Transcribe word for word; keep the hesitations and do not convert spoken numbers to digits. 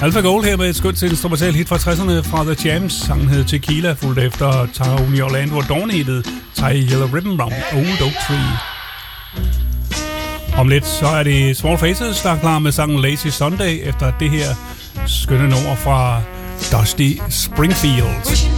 Alpha Gold her med et skønt instrumentalt hit fra tresserne fra The Champs. Sangen hed Tequila, fulgt efter Tony Orlando og Dawn-hittet Tie Yellow Ribbon Round Old Oak Tree. Om lidt så er det Small Faces, der er klar med sangen Lazy Sunday efter det her skønne nummer fra Dusty Springfield.